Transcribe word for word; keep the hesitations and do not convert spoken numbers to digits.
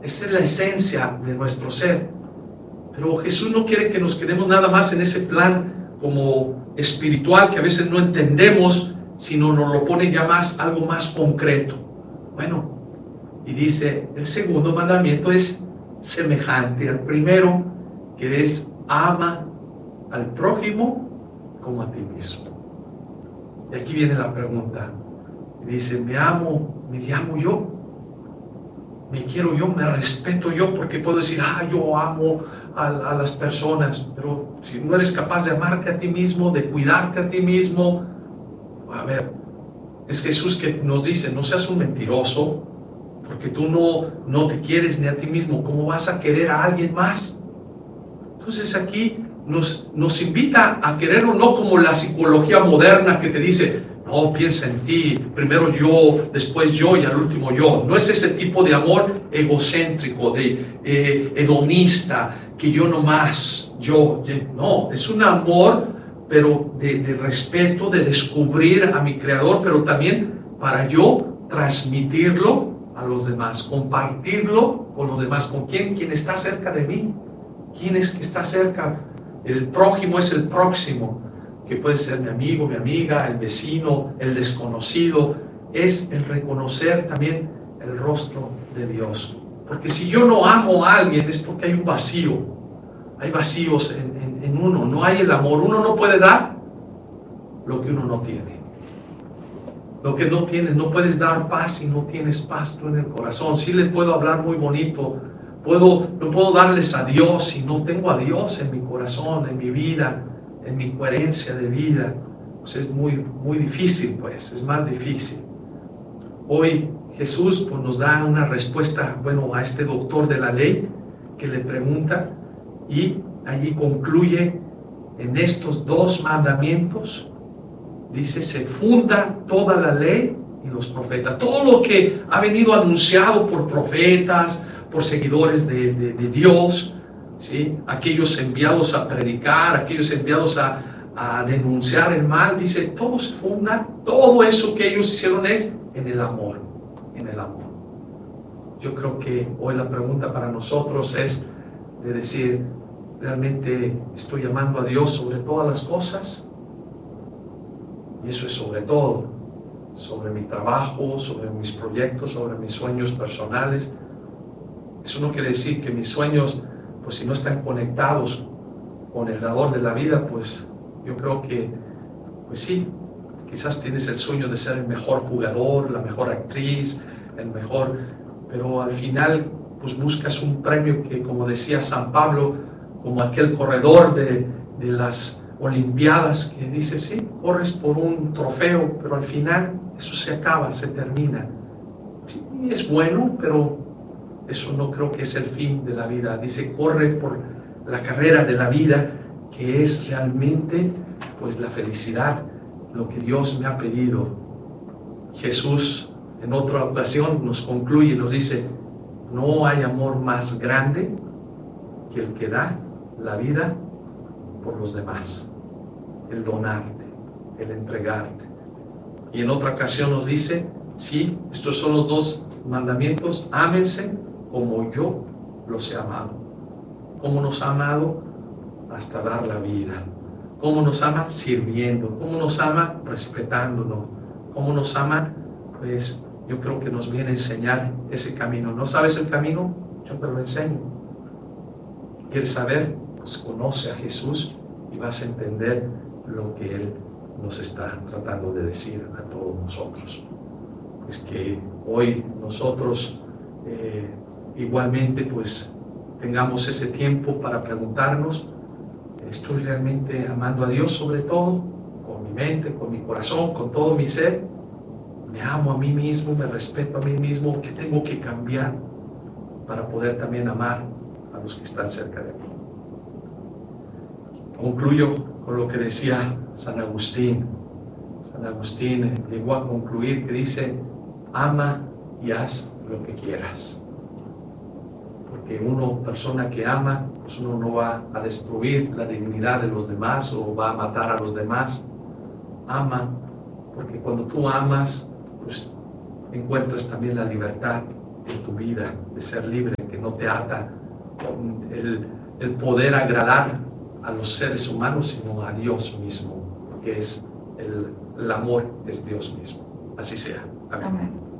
esa es la esencia de nuestro ser. Pero Jesús no quiere que nos quedemos nada más en ese plan como espiritual que a veces no entendemos, sino nos lo pone ya más, algo más concreto. Bueno, y dice, el segundo mandamiento es semejante al primero, que es ama al prójimo como a ti mismo. Y aquí viene la pregunta. Dice, me amo, me amo yo, me quiero yo, me respeto yo, porque puedo decir, ah, yo amo a, a las personas, pero si no eres capaz de amarte a ti mismo, de cuidarte a ti mismo, a ver, es Jesús que nos dice, no seas un mentiroso, porque tú no, no te quieres ni a ti mismo, ¿cómo vas a querer a alguien más? Entonces aquí nos, nos invita a quererlo, no como la psicología moderna que te dice, no, piensa en ti, primero yo, después yo y al último yo. No es ese tipo de amor egocéntrico, de eh, hedonista, que yo nomás, yo. No, es un amor, pero de, de respeto, de descubrir a mi Creador, pero también para yo transmitirlo a los demás, compartirlo con los demás. ¿Con quién? Quien está cerca de mí. ¿Quién es que está cerca? El prójimo es el próximo, que puede ser mi amigo, mi amiga, el vecino, el desconocido. Es el reconocer también el rostro de Dios. Porque si yo no amo a alguien es porque hay un vacío. Hay vacíos en, en, en uno, no hay el amor. Uno no puede dar lo que uno no tiene. Lo que no tienes, no puedes dar paz si no tienes paz tú en el corazón. Sí les puedo hablar muy bonito, puedo, no puedo darles a Dios si no tengo a Dios en mi corazón, en mi vida, en mi coherencia de vida. Pues es muy, muy difícil, pues, es más difícil. Hoy Jesús pues, nos da una respuesta, bueno, a este doctor de la ley que le pregunta, y allí concluye en estos dos mandamientos. Dice, se funda toda la ley y los profetas. Todo lo que ha venido anunciado por profetas, por seguidores de, de, de Dios, ¿sí? Aquellos enviados a predicar, aquellos enviados a, a denunciar el mal, dice, todo se funda, todo eso que ellos hicieron es en el amor, en el amor. Yo creo que hoy la pregunta para nosotros es de decir, ¿realmente estoy amando a Dios sobre todas las cosas? Y eso es sobre todo, sobre mi trabajo, sobre mis proyectos, sobre mis sueños personales. Eso no quiere decir que mis sueños, pues si no están conectados con el dador de la vida, pues yo creo que, pues sí, quizás tienes el sueño de ser el mejor jugador, la mejor actriz, el mejor, pero al final, pues buscas un premio que, como decía San Pablo, como aquel corredor de, de las Olimpiadas, que dice, sí, corres por un trofeo, pero al final eso se acaba, se termina. Sí, es bueno, pero eso no creo que es el fin de la vida. Dice, corre por la carrera de la vida, que es realmente pues la felicidad, lo que Dios me ha pedido. Jesús en otra ocasión nos concluye y nos dice, no hay amor más grande que el que da la vida por los demás, el donarte, el entregarte. Y en otra ocasión nos dice, sí, estos son los dos mandamientos, ámense como yo los he amado. ¿Cómo nos ha amado? Hasta dar la vida. ¿Cómo nos ama? Sirviendo. ¿Cómo nos ama? Respetándonos. ¿Cómo nos ama? Pues yo creo que nos viene a enseñar ese camino. ¿No sabes el camino? Yo te lo enseño. ¿Quieres saber? Pues conoce a Jesús y vas a entender lo que Él nos está tratando de decir a todos nosotros. Es que hoy nosotros eh, igualmente pues tengamos ese tiempo para preguntarnos, ¿estoy realmente amando a Dios sobre todo? Con mi mente, con mi corazón, con todo mi ser. ¿Me amo a mí mismo? ¿Me respeto a mí mismo? ¿Qué tengo que cambiar para poder también amar a los que están cerca de mí? Concluyo con lo que decía San Agustín. San Agustín llegó a concluir que dice, ama y haz lo que quieras. Porque una persona que ama, pues uno no va a destruir la dignidad de los demás o va a matar a los demás. Ama, porque cuando tú amas, pues encuentras también la libertad en tu vida, de ser libre, que que no te ata con el, el poder agradar a los seres humanos, sino a Dios mismo, que es el, el amor, es Dios mismo. Así sea. Amén. Amén.